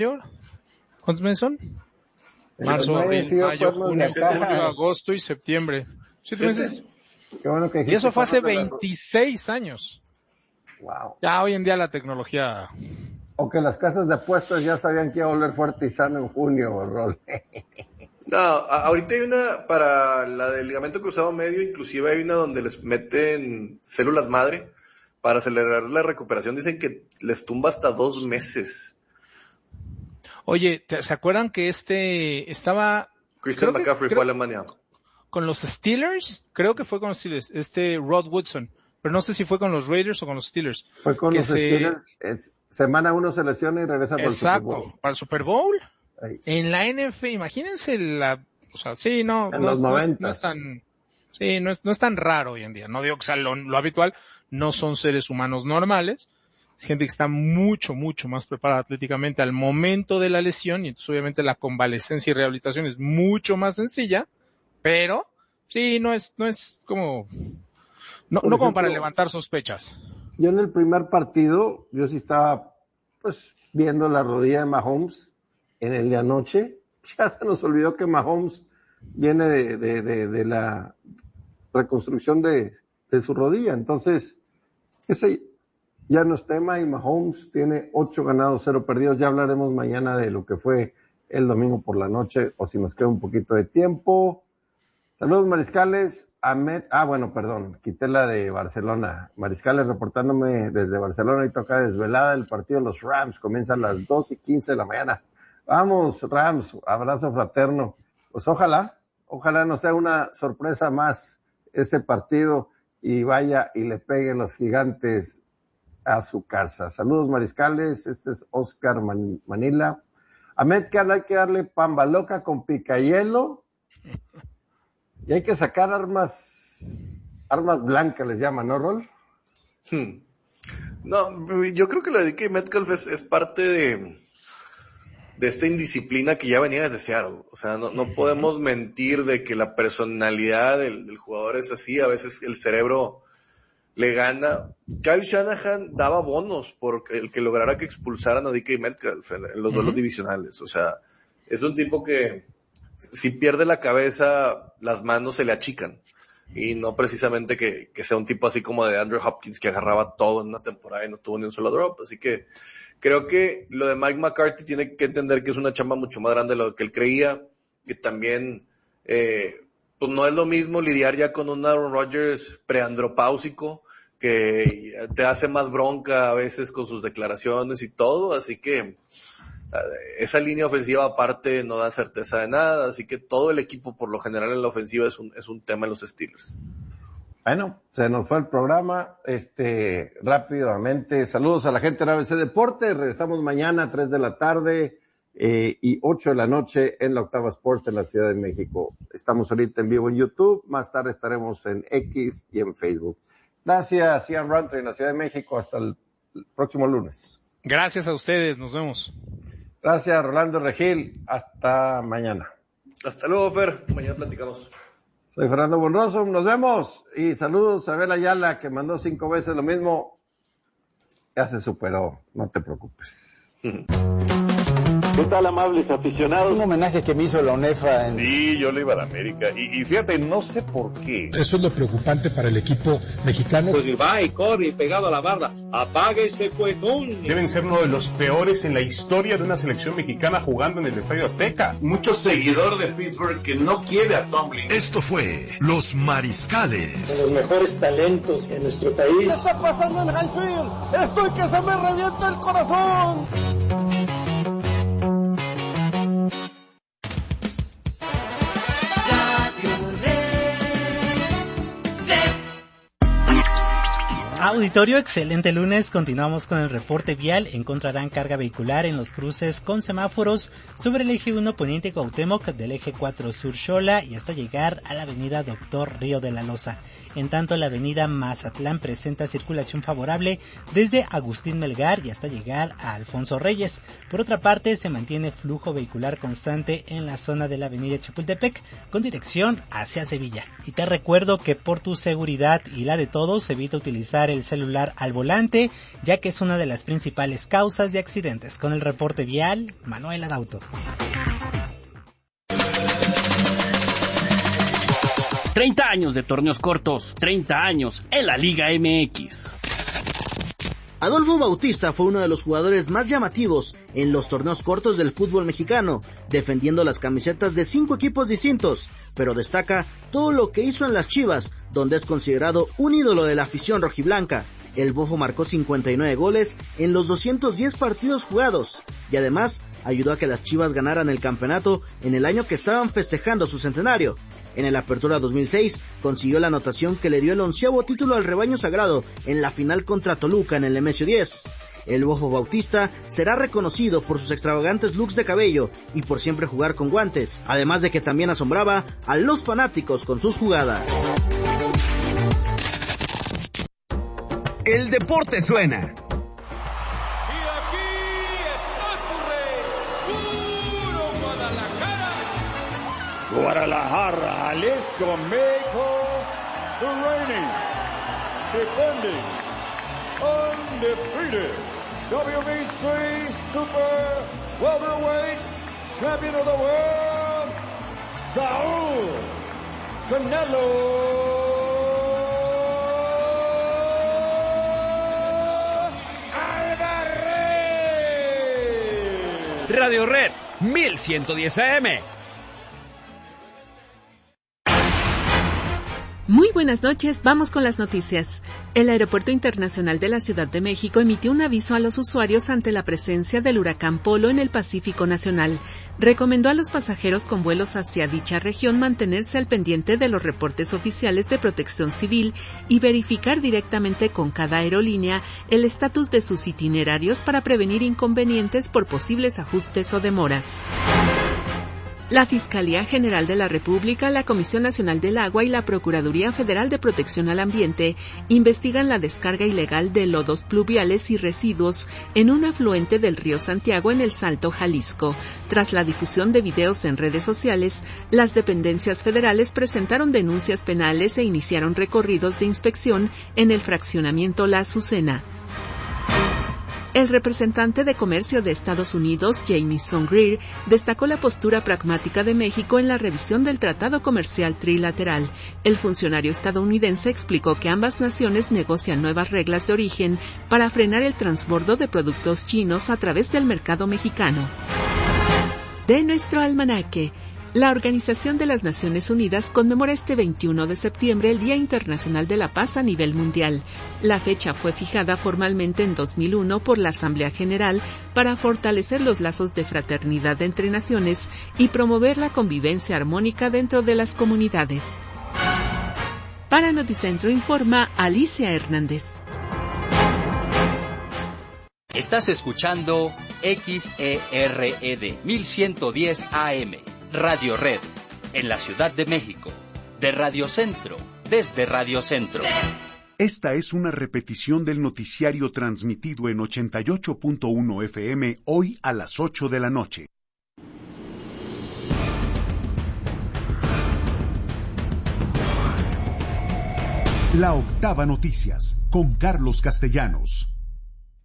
¿Cuántos meses son? Marzo, abril, mayo, junio, julio, agosto y septiembre. 7 meses. Qué bueno que y eso fue hace 26 años. Wow. Ya hoy en día la tecnología... O que las casas de apuestas ya sabían que iba a volver fuerte y sano en junio, Rol. No, ahorita hay una para la del ligamento cruzado medio, inclusive hay una donde les meten células madre para acelerar la recuperación. Dicen que les tumba hasta 2 meses. Oye, ¿se acuerdan que estaba... Christian McCaffrey fue a Alemania. Con los Steelers, creo que fue con los Steelers, Rod Woodson, pero no sé si fue con los Raiders o con los Steelers. Fue con los Steelers, semana 1 se lesiona y regresa para el Super Bowl. Exacto, para el Super Bowl. Ahí. En la NFL, imagínense o sea, sí, no. En los 90. No es tan raro hoy en día. No digo que sea lo habitual, no son seres humanos normales. Es gente que está mucho, mucho más preparada atléticamente al momento de la lesión y entonces obviamente la convalescencia y rehabilitación es mucho más sencilla. Pero, sí, no es como, no como para levantar sospechas. Yo en el primer partido, yo sí estaba, pues, viendo la rodilla de Mahomes en el de anoche. Ya se nos olvidó que Mahomes viene de la reconstrucción de su rodilla. Entonces, ese ya no es tema y Mahomes tiene 8 ganados, 0 perdidos. Ya hablaremos mañana de lo que fue el domingo por la noche o si nos queda un poquito de tiempo. Saludos, Mariscales. Quité la de Barcelona. Mariscales reportándome desde Barcelona y toca desvelada el partido de los Rams. Comienza a las 2:15 de la mañana. Vamos, Rams, abrazo fraterno. Pues ojalá no sea una sorpresa más ese partido y vaya y le pegue los gigantes a su casa. Saludos, Mariscales. Este es Oscar Manila. A Metcalf hay que darle pamba loca con picayelo. Y hay que sacar armas blancas, les llaman, ¿no, Rol? No, yo creo que lo de DK Metcalf es parte de esta indisciplina que ya venía desde Seattle. O sea, no podemos mentir de que la personalidad del jugador es así. A veces el cerebro le gana. Kyle Shanahan daba bonos por el que lograra que expulsaran a DK Metcalf en los duelos divisionales. O sea, es un tipo que si pierde la cabeza, las manos se le achican. Y no precisamente que sea un tipo así como de Andrew Hopkins que agarraba todo en una temporada y no tuvo ni un solo drop. Así que creo que lo de Mike McCarthy tiene que entender que es una chamba mucho más grande de lo que él creía. Que también, pues no es lo mismo lidiar ya con un Aaron Rodgers preandropáusico que te hace más bronca a veces con sus declaraciones y todo. Así que esa línea ofensiva aparte no da certeza de nada, así que todo el equipo por lo general en la ofensiva es un tema en los Steelers. Bueno, se nos fue el programa, rápidamente, saludos a la gente de ABC Deportes, regresamos mañana a 3 de la tarde y 8 de la noche en la Octava Sports en la Ciudad de México. Estamos ahorita en vivo en YouTube, más tarde estaremos en X y en Facebook. Gracias, Ian Runter en la Ciudad de México, hasta el próximo lunes. Gracias a ustedes, nos vemos. Gracias, Rolando Regil. Hasta mañana. Hasta luego, Fer. Mañana platicamos. Soy Fernando Bonroso. Nos vemos. Y saludos a Abel Ayala, que mandó 5 veces lo mismo. Ya se superó. No te preocupes. ¿Qué tal, amables aficionados? Un homenaje que me hizo la UNEFA. Sí, yo le iba a la América. Y fíjate, no sé por qué. Eso es lo preocupante para el equipo mexicano. Pues va y corre y pegado a la barda. ¡Apague ese cuetón! Deben ser uno de los peores en la historia de una selección mexicana jugando en el Estadio Azteca. Mucho seguidor de Pittsburgh que no quiere a Tomlin. Esto fue Los Mariscales. De los mejores talentos en nuestro país. ¿Qué está pasando en Highfield? Estoy que se me revienta el corazón. Auditorio, excelente lunes. Continuamos con el reporte vial. Encontrarán carga vehicular en los cruces con semáforos sobre el eje 1 Poniente Cuauhtémoc, del eje 4 Sur Xola y hasta llegar a la avenida Doctor Río de la Loza. En tanto, la avenida Mazatlán presenta circulación favorable desde Agustín Melgar y hasta llegar a Alfonso Reyes. Por otra parte, se mantiene flujo vehicular constante en la zona de la avenida Chapultepec con dirección hacia Sevilla. Y te recuerdo que por tu seguridad y la de todos, evita utilizar el celular al volante, ya que es una de las principales causas de accidentes. Con el reporte vial, Manuel Adauto. 30 años de torneos cortos, 30 años en la Liga MX. Adolfo Bautista fue uno de los jugadores más llamativos en los torneos cortos del fútbol mexicano, defendiendo las camisetas de 5 equipos distintos, pero destaca todo lo que hizo en las Chivas, donde es considerado un ídolo de la afición rojiblanca. El Bofo marcó 59 goles en los 210 partidos jugados, y además ayudó a que las Chivas ganaran el campeonato en el año que estaban festejando su centenario. En el Apertura 2006 consiguió la anotación que le dio el 11º título al rebaño sagrado en la final contra Toluca en el Nemesio 10. El Bofo Bautista será reconocido por sus extravagantes looks de cabello y por siempre jugar con guantes, además de que también asombraba a los fanáticos con sus jugadas. El deporte suena. Guadalajara, Jalisco, México, the reigning, defending, undefeated, WBC Super Welterweight Champion of the World, Saúl Canelo Álvarez. Radio Red 1110 AM. Muy buenas noches, vamos con las noticias. El Aeropuerto Internacional de la Ciudad de México emitió un aviso a los usuarios ante la presencia del huracán Polo en el Pacífico Nacional. Recomendó a los pasajeros con vuelos hacia dicha región mantenerse al pendiente de los reportes oficiales de Protección Civil y verificar directamente con cada aerolínea el estatus de sus itinerarios para prevenir inconvenientes por posibles ajustes o demoras. La Fiscalía General de la República, la Comisión Nacional del Agua y la Procuraduría Federal de Protección al Ambiente investigan la descarga ilegal de lodos pluviales y residuos en un afluente del río Santiago en El Salto, Jalisco. Tras la difusión de videos en redes sociales, las dependencias federales presentaron denuncias penales e iniciaron recorridos de inspección en el fraccionamiento La Azucena. El representante de Comercio de Estados Unidos, Jamieson Greer, destacó la postura pragmática de México en la revisión del Tratado Comercial Trilateral. El funcionario estadounidense explicó que ambas naciones negocian nuevas reglas de origen para frenar el transbordo de productos chinos a través del mercado mexicano. De nuestro almanaque. La Organización de las Naciones Unidas conmemora este 21 de septiembre el Día Internacional de la Paz a nivel mundial. La fecha fue fijada formalmente en 2001 por la Asamblea General para fortalecer los lazos de fraternidad entre naciones y promover la convivencia armónica dentro de las comunidades. Para Noticentro informa Alicia Hernández. Estás escuchando XERED 1110 AM. Radio Red, en la Ciudad de México, de Radio Centro, desde Radio Centro. Esta es una repetición del noticiario transmitido en 88.1 FM hoy a las 8 de la noche. La Octava Noticias, con Carlos Castellanos.